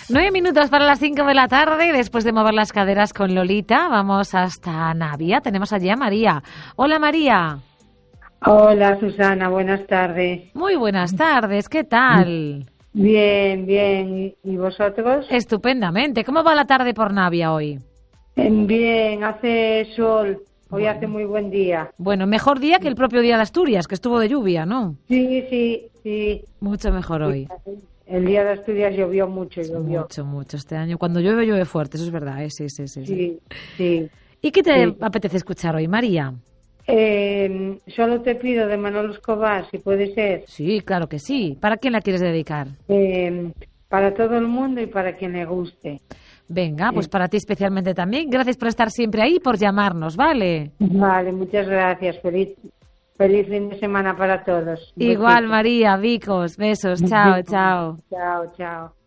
9 minutos para las 5 de la tarde. Después de mover las caderas con Lolita, vamos hasta Navia. Tenemos allí a María. Hola, María. Hola, Susana, buenas tardes. Muy buenas tardes, ¿qué tal? Bien, bien. ¿Y vosotros? Estupendamente. ¿Cómo va la tarde por Navia hoy? Bien, hace sol. Hoy hace muy buen día. Bueno, mejor día que el propio día de Asturias, que estuvo de lluvia, ¿no? Sí. Mucho mejor hoy. El día de Asturias llovió mucho, llovió. Mucho este año. Cuando llueve, llueve fuerte, eso es verdad, ¿eh? Sí. Sí. ¿Y qué te apetece escuchar hoy, María? Solo te pido de Manolo Escobar, si puede ser. Sí, claro que sí. ¿Para quién la quieres dedicar? Para todo el mundo y para quien le guste. Venga, pues para ti especialmente también. Gracias por estar siempre ahí y por llamarnos, ¿vale? Vale, muchas gracias. Feliz fin de semana para todos. Igual, María, Vicos, besos, chao. Chao.